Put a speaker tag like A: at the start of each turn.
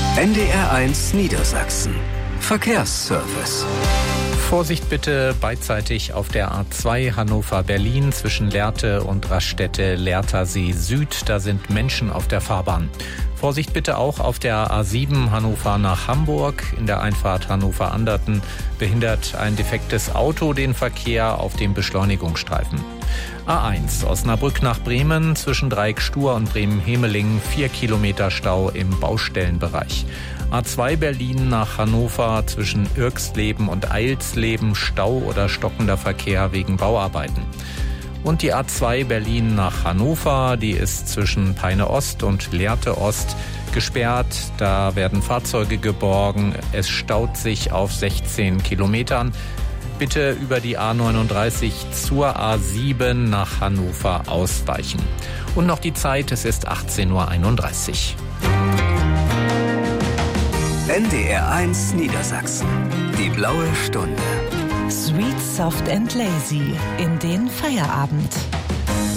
A: NDR1 Niedersachsen. Verkehrsservice.
B: Vorsicht bitte beidseitig auf der A2 Hannover-Berlin zwischen Lehrte und Raststätte Lehrtersee Süd. Da sind Menschen auf der Fahrbahn. Vorsicht bitte auch auf der A7 Hannover nach Hamburg. In der Einfahrt Hannover-Anderten behindert ein defektes Auto den Verkehr auf dem Beschleunigungsstreifen. A1 Osnabrück nach Bremen zwischen Dreieck-Stur und Bremen-Hemeling 4 Kilometer Stau im Baustellenbereich. A2 Berlin nach Hannover zwischen Irxleben und Eilsleben Stau oder stockender Verkehr wegen Bauarbeiten. Und die A2 Berlin nach Hannover, die ist zwischen Peine Ost und Lehrte Ost gesperrt. Da werden Fahrzeuge geborgen. Es staut sich auf 16 Kilometern. Bitte über die A39 zur A7 nach Hannover ausweichen. Und noch die Zeit, es ist 18:31 Uhr.
A: NDR1 Niedersachsen. Die blaue Stunde.
C: Sweet, soft and lazy in den Feierabend.